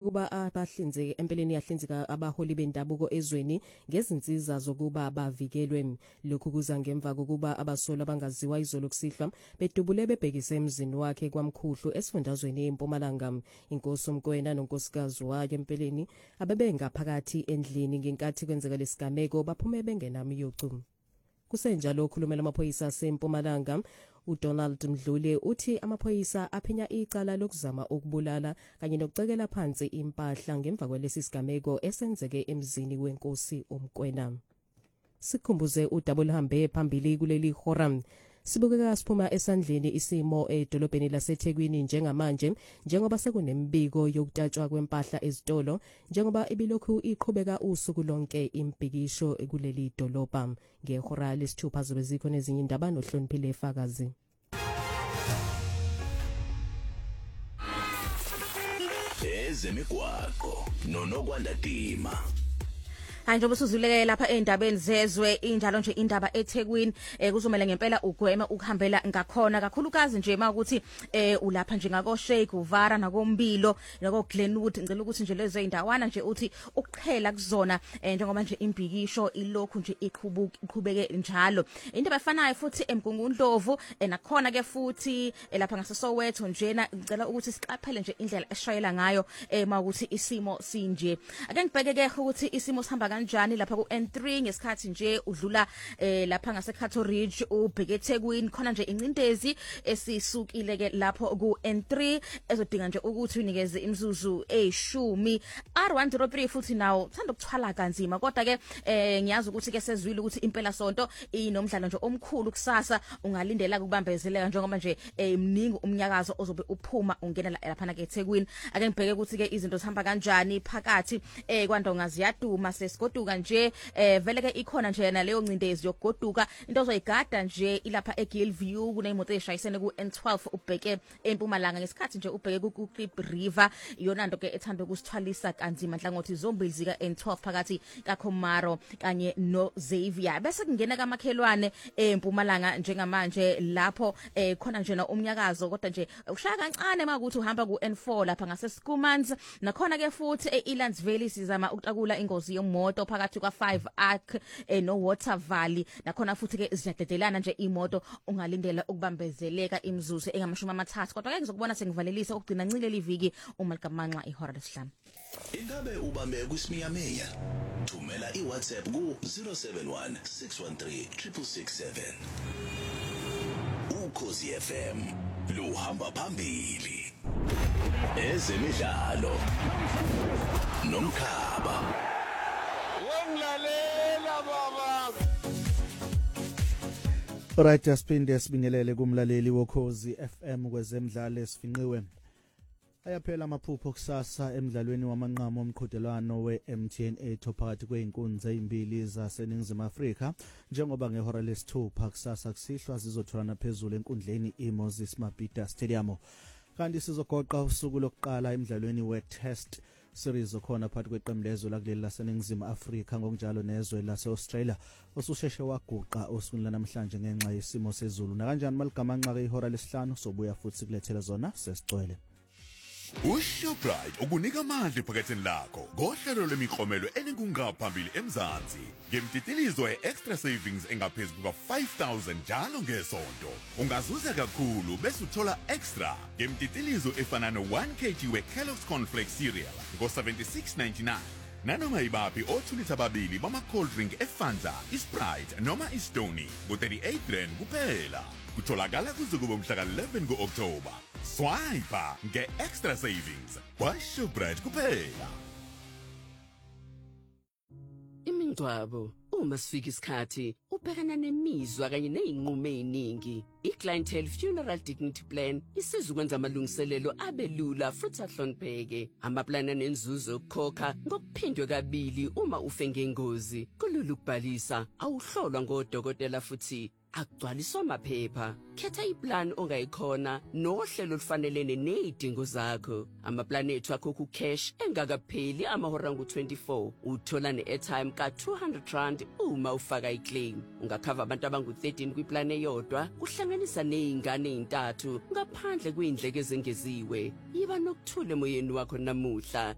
ukuba abahlinzeki empeleni yahlinzeka abaholi bendabuko ezweni ngezinsiza zokuba bavikelwe. Lokhu kuza ngemva kokuba abasola bangaziwa izolo kusihlwa bedubule bebhekise emzini wakhe kwaMkhuhlu esifundazweni eMpumalanga. Inkosi uMkwena nonkosikazi wayo empeleni abebengaphakathi endlini ngenkathi kwenzeka lesigameko baphume bengenamiyocu. Kusenjalo okhulumela amaphoyisa aseMpumalanga uDonald Mdluli uthi amaphoyisa aphenya icala lokuzama ukubulala kanye nokucekela phansi impahla ngemva kwalesi sigameko esenzeke emzini wenkosi uMkwena. Sikhumbuze udaba oluhambe phambili kuleli hora. Sibukeka siphuma esandleni isimo edolobheni laseThekwini njengamanje njengoba sekunembiko yokutatshwa kwempahla ezitolo njengoba ibilokhu iqhubeka usuku lonke impikisho kuleli dolobha. Ngehora lesithupha zobe zikho nezinye indaba nohloniphile Fakazi. Ezemigwaqo noNokwanda Dima. Njengoba usuzuleke lapha endabeni zezwe injalo nje indaba eThekwini kuzomela ngempela ugwema ukuhambela ngakhona kakhulukazi nje makuthi ulapha nje ngako Sheikh Uvara nakoMbilo nako Glenwood ngicela ukuthi nje lezo indawana nje uthi ukuqhela kuzona njengoba nje impikisho ilokhu nje iqhubeke njalo into abafanayo futhi eMgungundlovu nakhona ke futhi lapha ngaseSoweto njena ngicela ukuthi siqaphele nje indlela eshayela ngayo makuthi isimo sinje ake ngibheke ke ukuthi isimo sihamba kanjani lapha ku N3 ngesikhathi nje udlula lapha ngaseCato Ridge ubheke eThekwini khona nje incindezi esisukile ke lapho ku N3 ezodinga nje ukuthi unikeze imizuzu e10 R103 futhi nawo uthanda ukuthwala kanzima kodwa ke ngiyazi ukuthi ke sezwile ukuthi impela sonto inomdlalo nje omkhulu kusasa ungalindela ukubambezeleka njengoba nje mningi umnyakazo ozobe uphuma ungena lapha na ke eThekwini ake ngibheke ukuthi ke izinto zihamba kanjani phakathi kwaNdonga ziyaduma sesigoduka nje vele ke ikhona nje naleyo ncindezi yokugoduka into ozoyigada nje ilapha eGillview kuneimoto eshayisene ku N12 ubheke eMpumalanga ngesikhathi nje ubheke ku Klip River iyona nto ke ethanda ukusithwalisa kanzima nhlangothi zombili zika N12 phakathi kaKhomaro kanye no Xavier bese kungena kamakhelwane eMpumalanga njengamanje lapho khona nje na umnyakazo kodwa nje ushaya kancane makuthi uhamba ku N4 lapha ngaseSkumans nakhona ke futhi eElands Valley sizama ukutakula ingozi yomoto phakathi kwa5 Ark no Water Valley nakhona futhi ke ziyadedelana nje imoto ungalindela ukubambezeleka imizuzu engamashumi amathathu kodwa ke ngizokubona sengivalelisa ukugcina ncile liviki uma likamanxa ihora lesihlanu. Ingabe ubame kuSimiyameya thumela iWhatsApp ku 071 613 667 Ukhozi FM luhamba phambili ezemidlalo nomkhaba wemlalela baba. Alright, asiphinde sibingelele kumlaleli wokhozi FM kwezemidlalo esifinqiwe. Ayaphela amaphupho kusasa emidlalweni wamanqamo omqhudelwano weMTN 8 phakathi kweinkunzi ezimbili zaseNingizimu Afrika njengoba ngehora lesithupha kusasa kusihlwa zizotholana phezulu enkundleni iMoses Mabhida Stadium. Kanti sizogoqa usuku lokuqala emidlalweni weTest series okhona phakathi kweqembu lezwe lakuleli laseNingizimu Afrika ngokunjalo nezwe laseAustralia osusheshe waguqa osukwini lanamhlanje ngenxa yesimo sezulu. Na kanjani maligamanxa ke ihora lesihlanu sobuya futhi kulethela zona sesicwele. UShoprite ukunika amandla ephaketheni lakho ngohlelo lemiklomelo eningungaphambili eMzansi ngemtitilizo extra savings engaphezulu kuka-5,000 njalo ngesonto. Ungazuza kakhulu bese uthola extra ngemtitilizo efana no-1 kg we-Kellogg's Cornflakes cereal ngo-76.99 nanoma ibaphi othulitha babili bama-cold drink eFanta, iSprite noma iStony ngo-38 kuphela. Kutholakala kuze kube mhla ka-11 ku-October. Swipe nge-extra savings kwaShoprite kuphela. Imingcwabo uma sifika isikhathi ubhekana nemizwa kanye nezinqumo eziningi. iClientele Funeral Dignity Plan isiza ukwenza amalungiselelo abelula futhi ahlonipheke. Amaplani anenzuzo yokukhokha ngokuphindwe kabili uma ufe ngengozi. Kulula ukubhalisa, awuhlolwa ngodokotela futhi akugcwaliswa amaphepha. Khetha iplan ongayikhona nohlelo olufanelene nezidingo zakho. Amaplani ethu akho ku cash engakapheli amahora ngu-24. Uthola ne-airtime ka-R200 uma ufaka iclaim. Ungakhava abantu abangu-13 kwiplan eyodwa kuhlanganisa nezingane ezintathu ngaphandle kwezindleko ezengeziwe. Yiba nokuthula emoyeni wakho namuhla.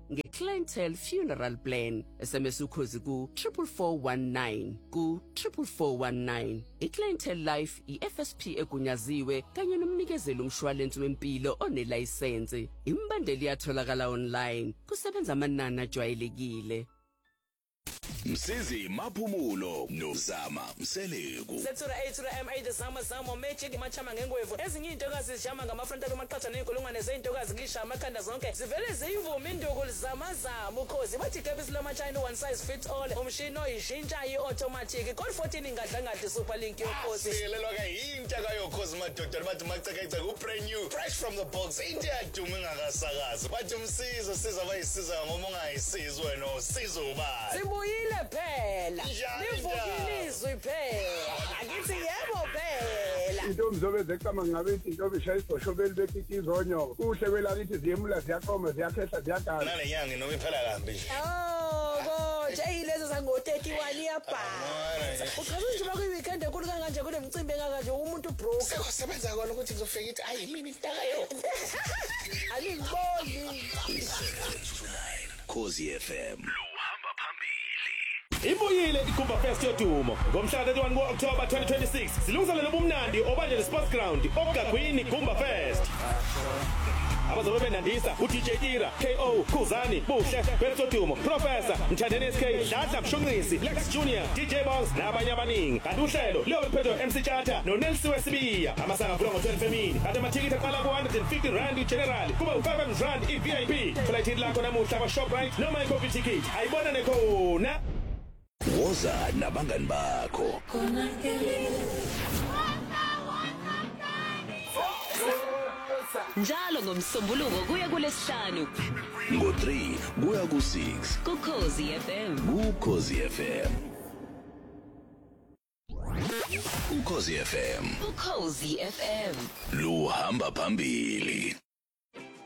iClientele Funeral Plan. SMS ukhozi ku 44419 ku 44419. iClientele Life iFSP egunyaziwe kanye nomnikezeli umshwalense wempilo onelicense. Imbandeli yatholakala online. Kusebenza amanani ajwayelekile. Msizi Maphumulo noZama Mseleku. Sethura 8 M8 zama magic machama ngengwevu. Ezinye intokazi zishama ngamafrontalo maqhatha nenkulungwane zeintokazi ngisha amakhanda zonke. Zivele ziyivuma induku zama ukhozi bathi kebisi lama China one size fits all. Umshini oyishintsha iautomatic. Code 14 ingadlangadi super link yokhozi. Sikelelwa ke intaka yokhozi madoda bathi macekayithe ku brand new fresh from the box. Into yadume ngakasakazi. Bathi umsizo siza bayisiza ngoba ungayisizi wena usizo ubani. Sibuyile phela. Nivukilizwe phela. Akithi yebo phela. Intombi zobe zeqama ngabe intombi shayishoshobeli bekithi izonyoka. Kuhle kwelakithi ziyemula ziyaqoma ziyakhehla ziyagana. Nale nyanga noma iphela kambi nje. Oh, kodwa yilezo zango 31 iyabhala. Uchaza nje bakuyiweekend enkulu kanganje kunemicimbi engaka nje umuntu broke. Sekusebenza kona ukuthi ngizofika ithi ayi mina intaka yo. Aliboni. Khosi FM. Ibuyile iGumba Fest yodumo ngomhla 31 kuOctober 2026 silungiselele ubumnandi obanje le sports ground ogagwini Gumba Fest. Abazobe benandisa uDJ Tira, KO, Khuzani, Buhle, Bertodumo, Professor, Mthandeni SK, Dladla Mshunqisi, Lex Junior, DJ Boss nabanye abaningi. Kanti uhlelo liyophetho MC Chata noNelsi Wesibiya. Amasanga avulwa ngo-12 emini. Kanti amathikiti aqala ku-150 general kuba u-500 rand i-VIP. Thola ithikithi lakho namuhla kwa-Shoprite noma i-Coffee Ticket. Ayibona nekhona. Woza nabangani bakho. Njalo ngomsombuluko kuya kulesihlanu. Ngo3 kuya ku6 Ukhozi FM. Ukhozi FM. Ukhozi FM. Ukhozi FM. Luhamba phambili.